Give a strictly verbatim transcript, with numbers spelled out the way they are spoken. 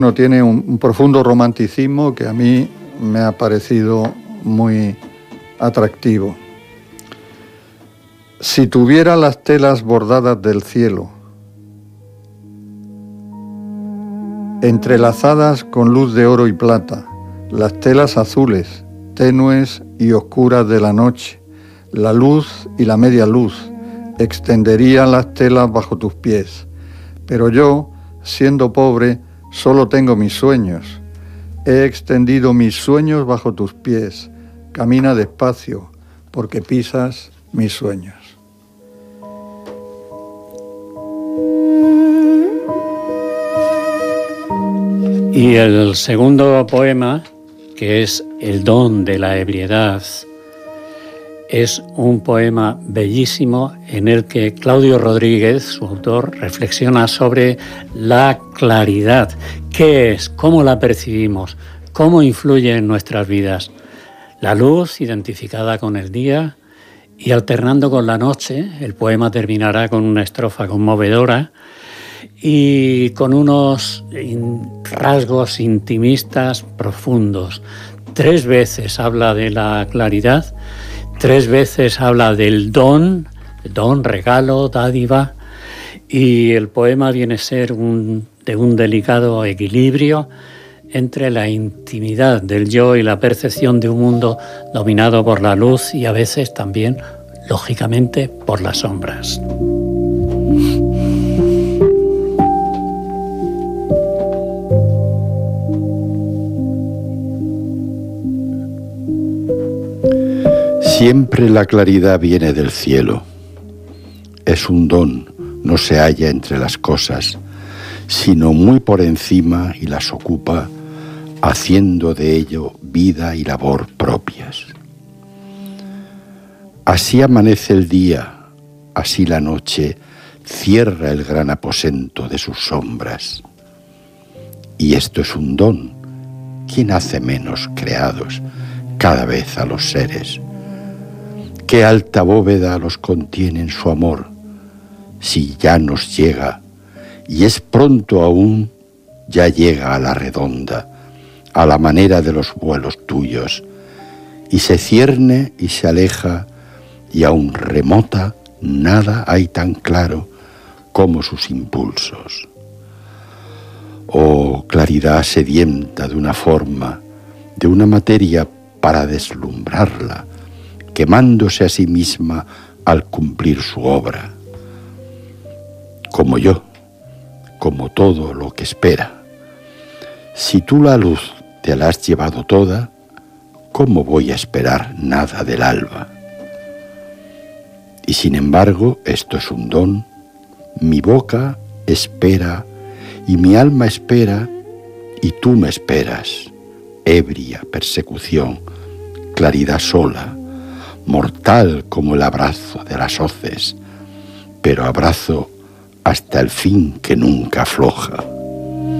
No tiene un, un profundo romanticismo que a mí me ha parecido muy atractivo. Si tuviera las telas bordadas del cielo, entrelazadas con luz de oro y plata, las telas azules, tenues y oscuras de la noche, la luz y la media luz, extenderían las telas bajo tus pies. Pero yo, siendo pobre, solo tengo mis sueños. He extendido mis sueños bajo tus pies. Camina despacio, porque pisas mis sueños. Y el segundo poema, que es El don de la ebriedad, es un poema bellísimo en el que Claudio Rodríguez, su autor, reflexiona sobre la claridad. ¿Qué es? ¿Cómo la percibimos? ¿Cómo influye en nuestras vidas? La luz identificada con el día y alternando con la noche. El poema terminará con una estrofa conmovedora y con unos rasgos intimistas profundos. Tres veces habla de la claridad. Tres veces habla del don, don, regalo, dádiva, y el poema viene a ser un, de un delicado equilibrio entre la intimidad del yo y la percepción de un mundo dominado por la luz y a veces también, lógicamente, por las sombras. Siempre la claridad viene del cielo. Es un don, no se halla entre las cosas, sino muy por encima y las ocupa, haciendo de ello vida y labor propias. Así amanece el día, así la noche cierra el gran aposento de sus sombras. Y esto es un don. ¿Quién hace menos creados cada vez a los seres? ¿Qué alta bóveda los contiene en su amor, si ya nos llega, y es pronto aún, ya llega a la redonda, a la manera de los vuelos tuyos, y se cierne y se aleja, y aún remota, nada hay tan claro como sus impulsos. Oh, claridad sedienta de una forma, de una materia para deslumbrarla, quemándose a sí misma al cumplir su obra. Como yo, como todo lo que espera. Si tú la luz te la has llevado toda, ¿cómo voy a esperar nada del alba? Y sin embargo, esto es un don. Mi boca espera y mi alma espera y tú me esperas. Ebria persecución, claridad sola, mortal como el abrazo de las hoces, pero abrazo hasta el fin que nunca afloja.